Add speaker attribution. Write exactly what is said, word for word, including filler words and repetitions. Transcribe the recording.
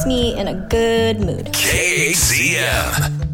Speaker 1: me in a good mood.
Speaker 2: K C M.